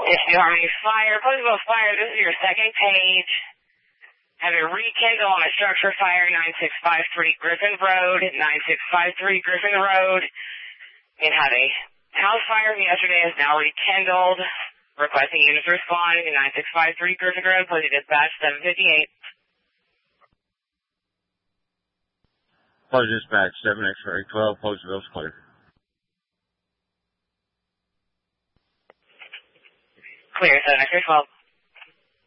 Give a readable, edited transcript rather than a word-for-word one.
Issue Harmony Fire, Pleasantville Fire, this is your second page. Have a rekindle on a structure fire, 9653 Griffin Road, 9653 Griffin Road. It had a house fire yesterday, is now rekindled. Requesting units respond to 9653 Griffin Road, please dispatch 758. Please dispatch 7 X-ray 12, Pleasantville's clear. Clear, 7 X-ray 12.